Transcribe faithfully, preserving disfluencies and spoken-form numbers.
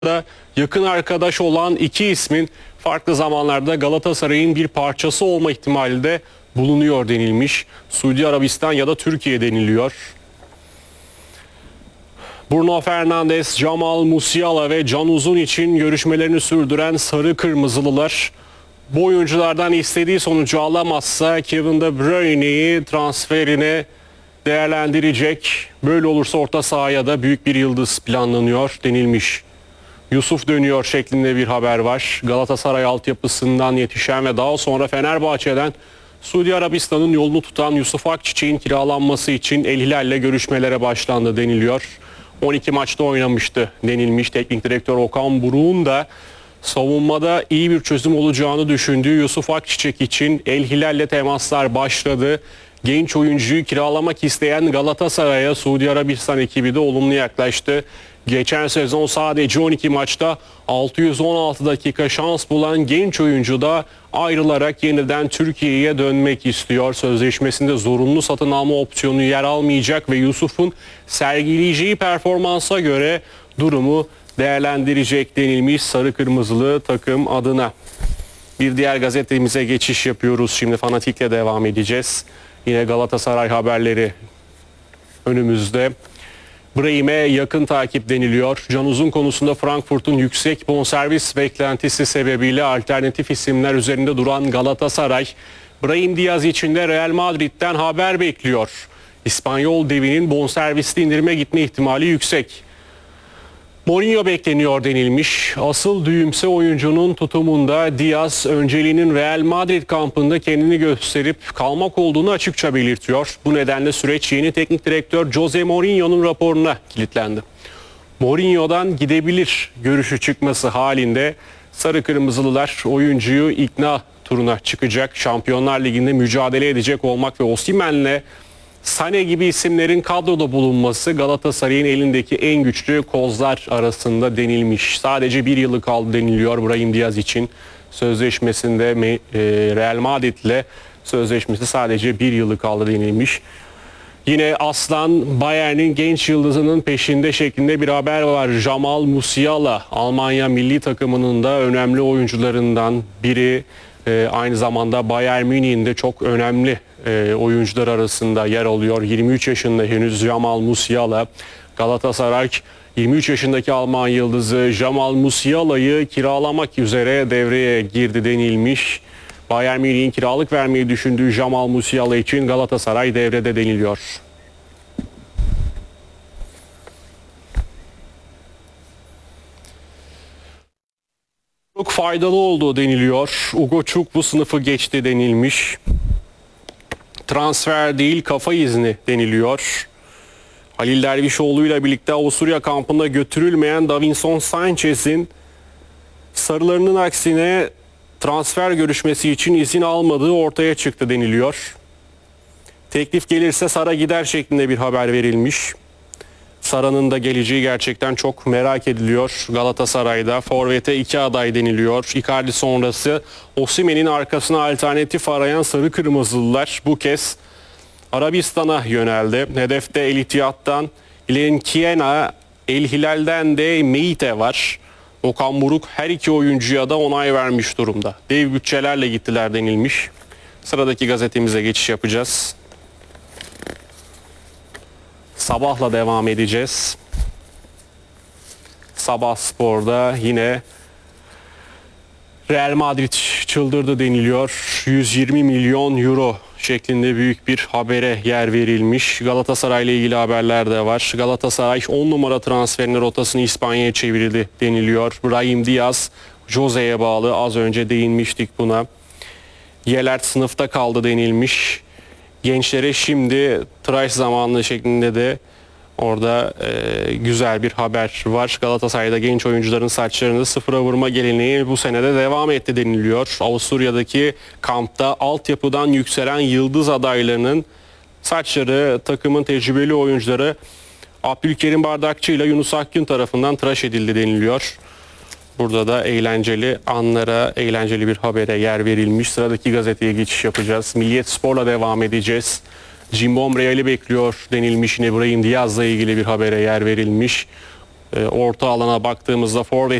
da yakın arkadaş olan iki ismin farklı zamanlarda Galatasaray'ın bir parçası olma ihtimali de bulunuyor denilmiş. Suudi Arabistan ya da Türkiye deniliyor. Bruno Fernandes, Jamal Musiala ve Can Uzun için görüşmelerini sürdüren Sarı Kırmızılılar bu oyunculardan istediği sonucu alamazsa Kevin De Bruyne'yi transferine değerlendirecek. Böyle olursa orta sahaya da büyük bir yıldız planlanıyor denilmiş. Yusuf dönüyor şeklinde bir haber var. Galatasaray altyapısından yetişen ve daha sonra Fenerbahçe'den Suudi Arabistan'ın yolunu tutan Yusuf Akçiçek'in kiralanması için El Hilal'le görüşmelere başlandı deniliyor. on iki maçta oynamıştı denilmiş. Teknik direktör Okan Buruk'un da savunmada iyi bir çözüm olacağını düşündüğü Yusuf Akçiçek için El Hilal'le temaslar başladı. Genç oyuncuyu kiralamak isteyen Galatasaray'a Suudi Arabistan ekibi de olumlu yaklaştı. Geçen sezon sadece on iki maçta altı yüz on altı dakika şans bulan genç oyuncu da ayrılarak yeniden Türkiye'ye dönmek istiyor. Sözleşmesinde zorunlu satın alma opsiyonu yer almayacak ve Yusuf'un sergileyeceği performansa göre durumu değerlendirecek denilmiş sarı kırmızılı takım adına. Bir diğer gazetemize geçiş yapıyoruz. Şimdi Fanatik'le devam edeceğiz. Yine Galatasaray haberleri önümüzde. Brahim'e yakın takip deniliyor. Can Uzun konusunda Frankfurt'un yüksek bonservis beklentisi sebebiyle alternatif isimler üzerinde duran Galatasaray, Brahim Diaz için de Real Madrid'den haber bekliyor. İspanyol devinin bonservisli indirime gitme ihtimali yüksek. Mourinho bekleniyor denilmiş. Asıl düğümse oyuncunun tutumunda Diaz önceliğinin Real Madrid kampında kendini gösterip kalmak olduğunu açıkça belirtiyor. Bu nedenle süreç yeni teknik direktör Jose Mourinho'nun raporuna kilitlendi. Mourinho'dan gidebilir görüşü çıkması halinde sarı kırmızılılar oyuncuyu ikna turuna çıkacak. Şampiyonlar Ligi'nde mücadele edecek olmak ve Osimhen'le Sané gibi isimlerin kadroda bulunması Galatasaray'ın elindeki en güçlü kozlar arasında denilmiş. Sadece bir yılı kaldı deniliyor Brahim Diaz için. Sözleşmesinde Real Madrid'le sözleşmesi sadece bir yılı kaldı denilmiş. Yine Aslan Bayern'in genç yıldızının peşinde şeklinde bir haber var. Jamal Musiala Almanya milli takımının da önemli oyuncularından biri. Ee, aynı zamanda Bayern Münih'in de çok önemli e, oyuncular arasında yer alıyor. yirmi üç yaşında henüz Jamal Musiala. Galatasaray yirmi üç yaşındaki Alman yıldızı Jamal Musiala'yı kiralamak üzere devreye girdi denilmiş. Bayern Münih'in kiralık vermeyi düşündüğü Jamal Musiala için Galatasaray devrede deniliyor. Çok faydalı olduğu deniliyor. Ugo Çuk bu sınıfı geçti denilmiş. Transfer değil kafa izni deniliyor. Halil Dervişoğlu ile birlikte Avusturya kampına götürülmeyen Davinson Sanchez'in sarılarının aksine transfer görüşmesi için izin almadığı ortaya çıktı deniliyor. Teklif gelirse Sara gider şeklinde bir haber verilmiş. Sara'nın da geleceği gerçekten çok merak ediliyor. Galatasaray'da forvete iki aday deniliyor. Icardi sonrası Osimhen'in arkasına alternatif arayan sarı kırmızılılar bu kez Arabistan'a yöneldi. Hedefte El Ittihad'dan Lenkiena, El Hilal'den de Meite var. Okan Buruk her iki oyuncuya da onay vermiş durumda. Dev bütçelerle gittiler denilmiş. Sıradaki gazetemize geçiş yapacağız. Sabahla devam edeceğiz. Sabah Spor'da yine Real Madrid çıldırdı deniliyor. yüz yirmi milyon euro şeklinde büyük bir habere yer verilmiş. Galatasaray ile ilgili haberler de var. Galatasaray on numara transferinin rotasını İspanya'ya çevirdi deniliyor. Brahim Diaz, Jose'ye bağlı. Az önce değinmiştik buna. Yelert sınıfta kaldı denilmiş. Gençlere şimdi tıraş zamanlı şeklinde de orada e, güzel bir haber var. Galatasaray'da genç oyuncuların saçlarını sıfıra vurma geleneği bu senede devam etti deniliyor. Avusturya'daki kampta altyapıdan yükselen yıldız adaylarının saçları takımın tecrübeli oyuncuları Abdülkerim Bardakçı ile Yunus Akgün tarafından tıraş edildi deniliyor. Burada da eğlenceli anlara, eğlenceli bir habere yer verilmiş. Sıradaki gazeteye geçiş yapacağız. Milliyet Spor'la devam edeceğiz. Cimbom Real'i bekliyor denilmiş. Yine Brahim Diaz'la ilgili bir habere yer verilmiş. E, orta alana baktığımızda forvet